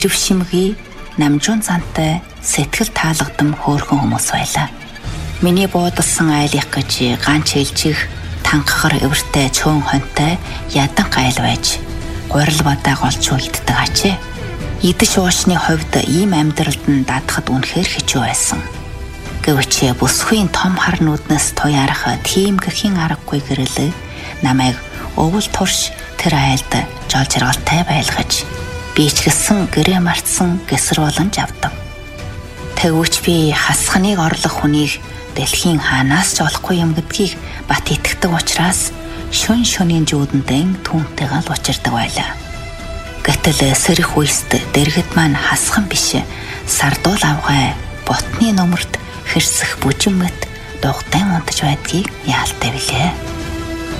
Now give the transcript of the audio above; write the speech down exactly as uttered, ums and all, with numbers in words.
жившимгий намжуун зантай сэтгэл таалагдам хөөрхөн хүмүүс байлаа. Миний буудалсан айлах гэж ганч хэлжих танхахар эвэртэй цөөн хонтой ядан гайл байж гурил бадаа голч үйддэг ачээ. Идэж уушны хувьд ийм амьдралд нь даатахад үнэхээр хэцүү байсан. Гэвч бүсгүй том хар нүднээс туяарах тийм гэхийн аргагүй гэрэл намайг өвөл турш тэр айлд жол жаргалтай байлгаж би ч гэсэн гэрээ мартсан гэсэр боломж авдаг. Тэгвч би хасхныг орлох хүнийг дэлхийн хаанаас ч олохгүй юм гэдгийг бат итгэдэг учраас шүн шөнийн жүүдэндээ түүнтэйгээ л учирдаг байлаа. Гэтэл сэрэх үест дэргэд маань хасхан биш сардуул авгай ботны номерт хэрсэх бүжимэт дугтайн унтаж байдгийг яалтай билээ.